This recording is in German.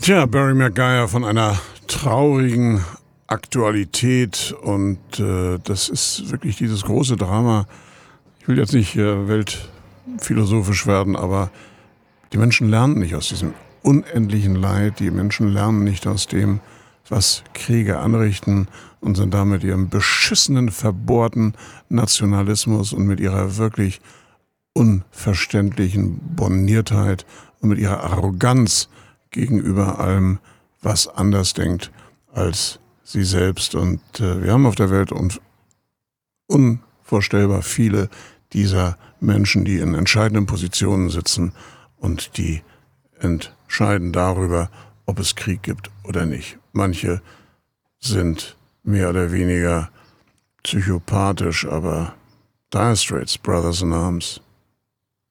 Tja, Barry McGuire von einer traurigen Aktualität und das ist wirklich dieses große Drama. Ich will jetzt nicht weltphilosophisch werden, aber die Menschen lernen nicht aus diesem unendlichen Leid. Die Menschen lernen nicht aus dem, was Kriege anrichten und sind da mit ihrem beschissenen, verbohrten Nationalismus und mit ihrer wirklich unverständlichen Borniertheit und mit ihrer Arroganz gegenüber allem, was anders denkt als sie selbst. Und wir haben auf der Welt unvorstellbar viele dieser Menschen, die in entscheidenden Positionen sitzen und die entscheiden darüber, ob es Krieg gibt oder nicht. Manche sind mehr oder weniger psychopathisch, aber Dire Straits, Brothers in Arms.